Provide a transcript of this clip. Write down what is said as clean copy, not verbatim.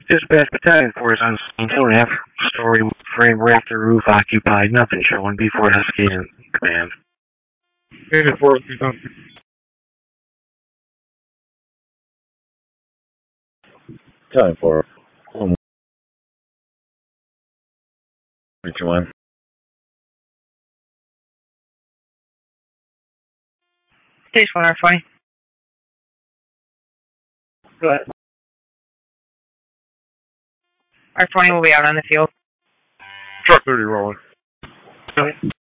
Dispatch Battalion Force on scene. 2.5 story frame reactor roof occupied. Nothing showing. B4 Husky in command. Unit 4, Time for 121. Stage 1 R20. Go ahead. R20 will be out on the field. Truck 30 rolling. Go ahead.